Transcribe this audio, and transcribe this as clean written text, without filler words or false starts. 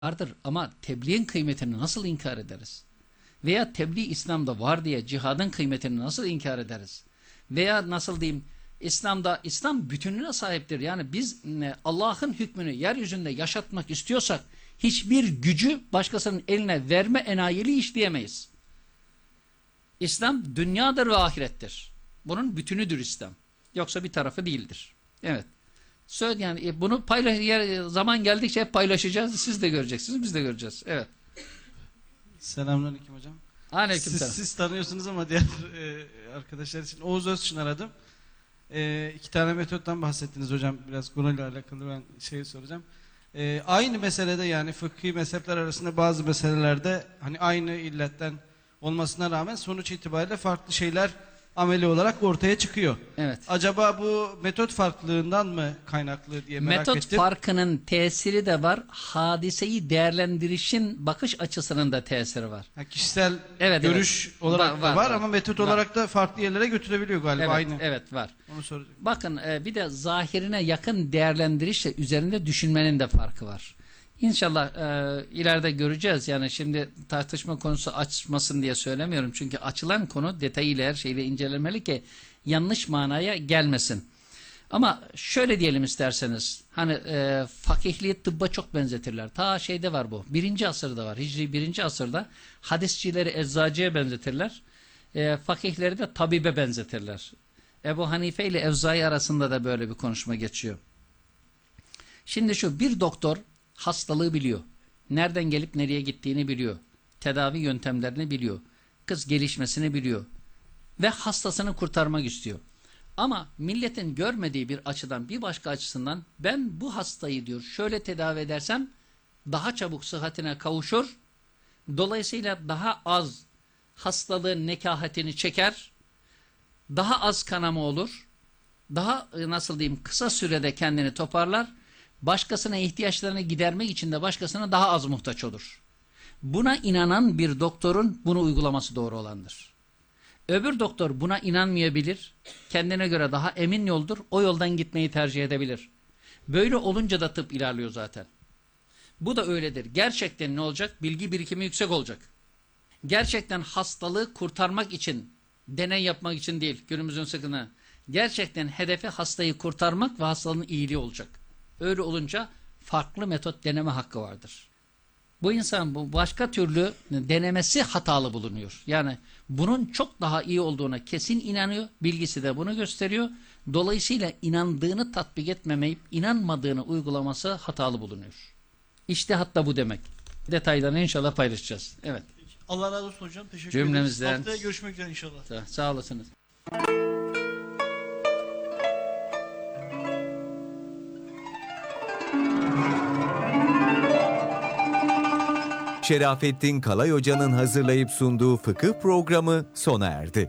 vardır ama tebliğin kıymetini nasıl inkar ederiz? Veya tebliğ İslam'da var diye cihadın kıymetini nasıl inkar ederiz? Veya nasıl diyeyim, İslam bütünlüğüne sahiptir. Yani biz Allah'ın hükmünü yeryüzünde yaşatmak istiyorsak hiçbir gücü başkasının eline verme enayiliği işleyemeyiz. İslam dünyadır ve ahirettir. Bunun bütünüdür İslam. Yoksa bir tarafı değildir. Evet. Yani bunu zaman geldikçe hep paylaşacağız. Siz de göreceksiniz, biz de göreceğiz. Evet. Selamünaleyküm hocam. Aleykümselam. Siz tanıyorsunuz ama diğer arkadaşlar için Oğuz Özçın aradım. İki tane metottan bahsettiniz hocam. Biraz konuyla alakalı ben şey soracağım. Aynı meselede, yani fıkhi mezhepler arasında bazı meselelerde hani aynı illetten olmasına rağmen sonuç itibariyle farklı şeyler ameli olarak ortaya çıkıyor. Evet. Acaba bu metot farklılığından mı kaynaklı diye merak Metot ettim. farkının tesiri de var. Hadiseyi değerlendirişin bakış açısının da tesiri var. Kişisel Evet, görüş olarak da var ama metot var. olarak da farklı yerlere götürebiliyor galiba, Evet, aynı. evet var. Onu soracağım. Bakın bir de zahirine yakın değerlendirişle üzerinde düşünmenin de farkı var. İnşallah ileride göreceğiz. Yani şimdi tartışma konusu açmasın diye söylemiyorum. Çünkü açılan konu detayıyla her şeyle incelenmeli ki yanlış manaya gelmesin. Ama şöyle diyelim isterseniz, hani fakihliği tıbba çok benzetirler. Ta şeyde var bu. 1. asırda var. Hicri 1. asırda hadisçileri eczacıya benzetirler. Fakihleri de tabibe benzetirler. Ebu Hanife ile Evzai arasında da böyle bir konuşma geçiyor. Şimdi bir doktor hastalığı biliyor. Nereden gelip nereye gittiğini biliyor. Tedavi yöntemlerini biliyor. Kız gelişmesini biliyor. Ve hastasını kurtarmak istiyor. Ama milletin görmediği bir açıdan, bir başka açısından ben bu hastayı diyor şöyle tedavi edersem daha çabuk sıhhatine kavuşur. Dolayısıyla daha az hastalığın nekahetini çeker. Daha az kanama olur. Daha nasıl diyeyim, kısa sürede kendini toparlar. Başkasına ihtiyaçlarını gidermek için de başkasına daha az muhtaç olur. Buna inanan bir doktorun bunu uygulaması doğru olandır. Öbür doktor buna inanmayabilir. Kendine göre daha emin yoldur. O yoldan gitmeyi tercih edebilir. Böyle olunca da tıp ilerliyor zaten. Bu da öyledir. Gerçekten ne olacak? Bilgi birikimi yüksek olacak. Gerçekten hastalığı kurtarmak için, deney yapmak için değil, günümüzün sıkıntı. Gerçekten hedefi hastayı kurtarmak ve hastalığın iyiliği olacak. Öyle olunca farklı metot deneme hakkı vardır. Bu insan bu başka türlü denemesi hatalı bulunuyor. Yani bunun çok daha iyi olduğuna kesin inanıyor. Bilgisi de bunu gösteriyor. Dolayısıyla inandığını tatbik etmemeyip inanmadığını uygulaması hatalı bulunuyor. İçtihat da bu demek. Detaylarını inşallah paylaşacağız. Evet. Allah razı olsun hocam. Teşekkür Cümlemizden. ederiz. Haftaya görüşmek üzere inşallah. Sağ olasınız. Şerafettin Kalay Hoca'nın hazırlayıp sunduğu fıkıh programı sona erdi.